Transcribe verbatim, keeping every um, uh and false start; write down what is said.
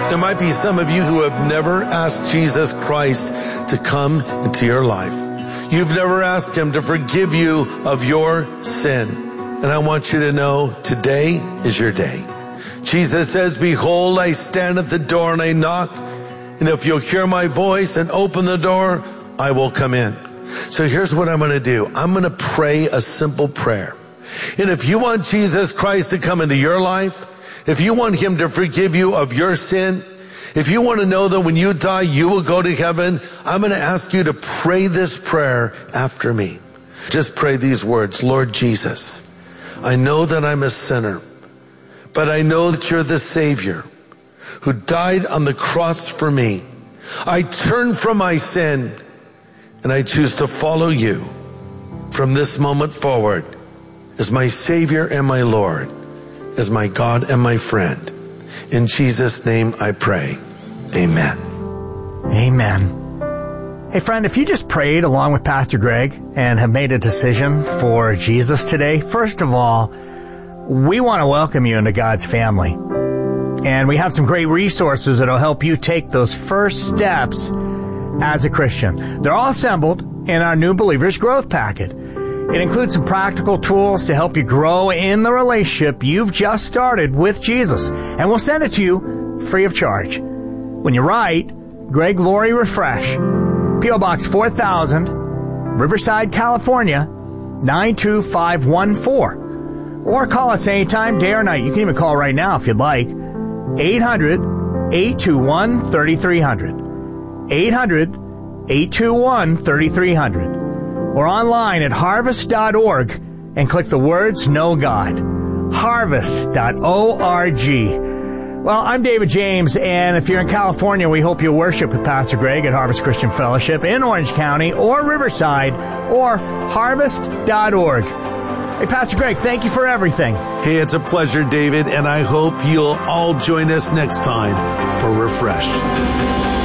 There might be some of you who have never asked Jesus Christ to come into your life. You've never asked him to forgive you of your sin. And I want you to know today is your day. Jesus says, behold, I stand at the door and I knock. And if you'll hear my voice and open the door, I will come in. So here's what I'm going to do. I'm going to pray a simple prayer. And if you want Jesus Christ to come into your life, if you want him to forgive you of your sin, if you want to know that when you die, you will go to heaven, I'm going to ask you to pray this prayer after me. Just pray these words. Lord Jesus, I know that I'm a sinner, but I know that you're the Savior who died on the cross for me. I turn from my sin and I choose to follow you from this moment forward as my Savior and my Lord, as my God and my friend. In Jesus' name I pray. Amen. Amen. Hey friend, if you just prayed along with Pastor Greg and have made a decision for Jesus today, first of all, we want to welcome you into God's family. And we have some great resources that will help you take those first steps as a Christian. They're all assembled in our New Believers Growth Packet. It includes some practical tools to help you grow in the relationship you've just started with Jesus. And we'll send it to you free of charge. When you write, Greg Laurie Refresh, P O Box four thousand, Riverside, California, nine two five one four. Or call us anytime, day or night. You can even call right now if you'd like. eight hundred, eight two one, three three zero zero. eight hundred, eight two one, three three zero zero. Or online at harvest dot org and click the words Know God. harvest dot org. Well, I'm David James, and if you're in California, we hope you'll worship with Pastor Greg at Harvest Christian Fellowship in Orange County or Riverside or harvest dot org. Hey, Pastor Greg, thank you for everything. Hey, it's a pleasure, David, and I hope you'll all join us next time for Refresh.